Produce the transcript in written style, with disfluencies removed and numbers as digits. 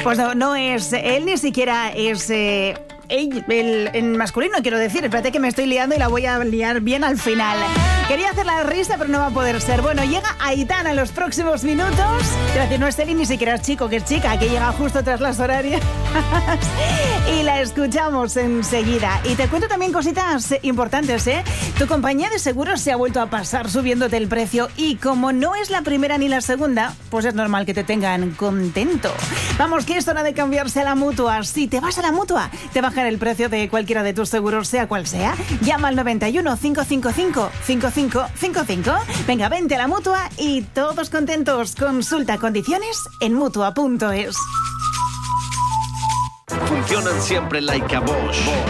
Pues no es él, ni siquiera es... en masculino, quiero decir. Espérate que me estoy liando y la voy a liar bien al final. Quería hacer la risa, pero no va a poder ser. Bueno, llega Aitana en los próximos minutos. Quiero decir, no es él ni siquiera es chico, que es chica, que llega justo tras las horarias. Y la escuchamos enseguida. Y te cuento también cositas importantes, ¿eh? Tu compañía de seguros se ha vuelto a pasar subiéndote el precio. Y como no es la primera ni la segunda, pues es normal que te tengan contento. Vamos, que es hora de cambiarse a la Mutua. Si te vas a la Mutua, te bajan el precio de cualquiera de tus seguros, sea cual sea. Llama al 91 555 5555. Venga, vente a la Mutua y todos contentos. Consulta condiciones en Mutua.es. Funcionan siempre like a Bosch.